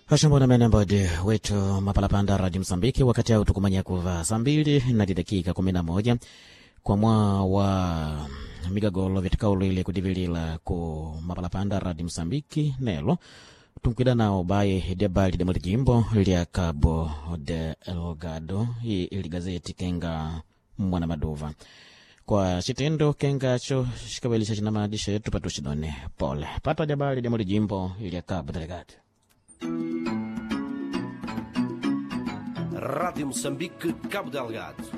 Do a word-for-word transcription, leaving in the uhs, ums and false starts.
Hashambona menembode wetu mapalapanda Radio Msambiki wakati au tukumanya kuva saa mbili na dakika kumi na moja kwa mwa wa migagolo vitikaulu ile kudivilila ku mapalapanda Radio Msambiki nelo tunkwida nao baye debali de jimbo lia Cabo Delgado ili gazeti kenga mwana maduva kwa chitendo kenga cho shikawelisha chinamadishe tupatushidone pole pato debali de jimbo lia Cabo Delgado. Rádio Moçambique, Cabo Delgado.